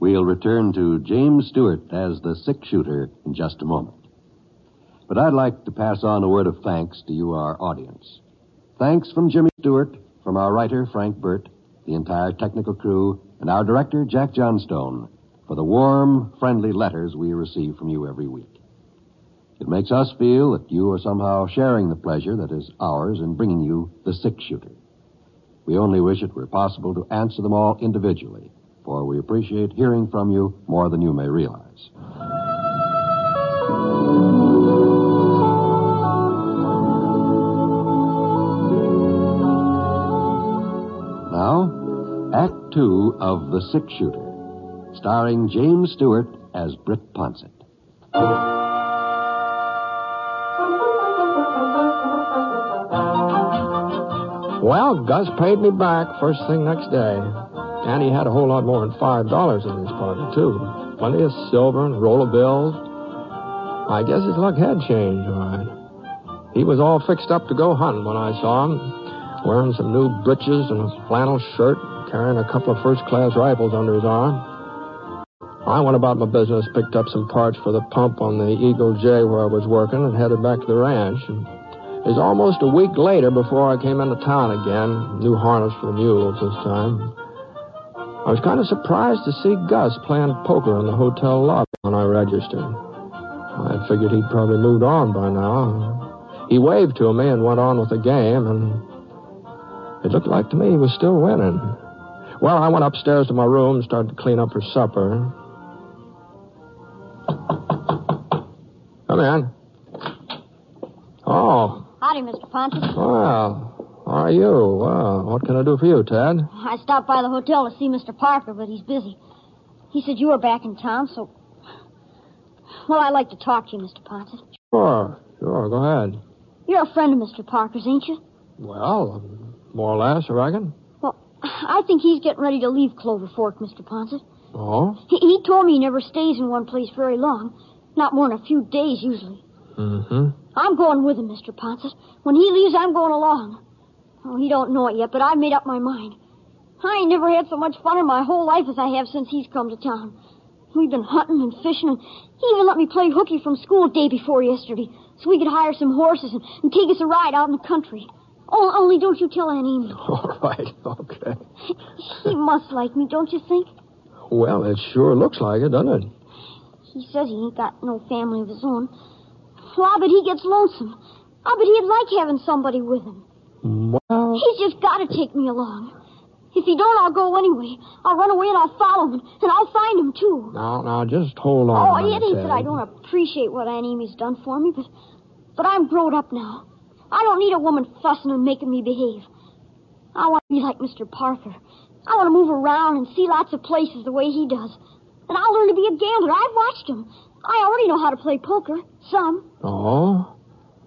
We'll return to James Stewart as the six-shooter in just a moment. But I'd like to pass on a word of thanks to you, our audience. Thanks from Jimmy Stewart, from our writer, Frank Burt, the entire technical crew, and our director, Jack Johnstone, for the warm, friendly letters we receive from you every week. It makes us feel that you are somehow sharing the pleasure that is ours in bringing you the six-shooter. We only wish it were possible to answer them all individually, for we appreciate hearing from you more than you may realize. Now, Act 2 of The Six-Shooter, starring James Stewart as Britt Ponset. Well, Gus paid me back first thing next day. And he had a whole lot more than $5 in his pocket, too. Plenty of silver and a roll of bills. I guess his luck had changed, all right. He was all fixed up to go hunting when I saw him, wearing some new breeches and a flannel shirt, carrying a couple of first-class rifles under his arm. I went about my business, picked up some parts for the pump on the Eagle J where I was working, and headed back to the ranch. And it was almost a week later before I came into town again. New harness for the mules this time. I was kind of surprised to see Gus playing poker in the hotel lobby when I registered. I figured he'd probably moved on by now. He waved to me and went on with the game, and it looked like to me he was still winning. Well, I went upstairs to my room and started to clean up for supper. Come in. Oh. Howdy, Mr. Ponset. Well, how are you? Well, what can I do for you, Ted? I stopped by the hotel to see Mr. Parker, but he's busy. He said you were back in town, so... Well, I'd like to talk to you, Mr. Ponset. Sure, go ahead. You're a friend of Mr. Parker's, ain't you? Well, more or less, I reckon. Well, I think he's getting ready to leave Clover Fork, Mr. Ponset. Oh? He told me he never stays in one place very long. Not more than a few days, usually. Mm-hmm. I'm going with him, Mr. Ponset. When he leaves, I'm going along. Oh, he don't know it yet, but I've made up my mind. I ain't never had so much fun in my whole life as I have since he's come to town. We've been hunting and fishing, and he even let me play hooky from school day before yesterday, so we could hire some horses and take us a ride out in the country. Oh, only don't you tell Aunt Amy. All right, okay. He must like me, don't you think? Well, it sure looks like it, doesn't it? He says he ain't got no family of his own. Well, I bet he gets lonesome. I bet he'd like having somebody with him. Well... He's just got to take me along. If he don't, I'll go anyway. I'll run away and I'll follow him, and I'll find him, too. Now, just hold on. Oh, it ain't that I don't appreciate what Aunt Amy's done for me, but I'm grown up now. I don't need a woman fussing and making me behave. I want to be like Mr. Parker. I want to move around and see lots of places the way he does. And I'll learn to be a gambler. I've watched him. I already know how to play poker. Some. Oh?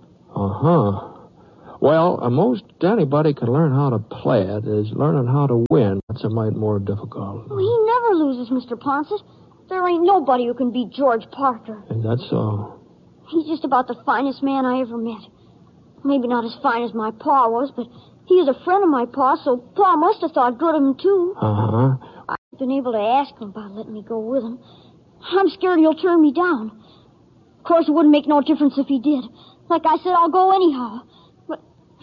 Uh-huh. Well, most anybody can learn how to play it. Is learning how to win that's a mite more difficult. Well, he never loses, Mr. Ponset. There ain't nobody who can beat George Parker. Is that so? He's just about the finest man I ever met. Maybe not as fine as my pa was, but he was a friend of my pa, so Pa must have thought good of him, too. Uh-huh. I've been able to ask him about letting me go with him. I'm scared he'll turn me down. Of course, it wouldn't make no difference if he did. Like I said, I'll go anyhow. But,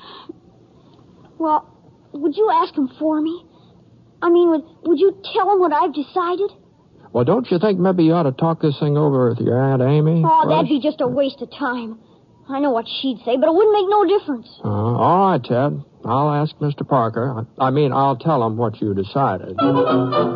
well, would you ask him for me? I mean, would you tell him what I've decided? Well, don't you think maybe you ought to talk this thing over with your Aunt Amy? Oh, first? That'd be just a waste of time. I know what she'd say, but it wouldn't make no difference. All right, Ted. I'll ask Mr. Parker. I'll tell him what you decided.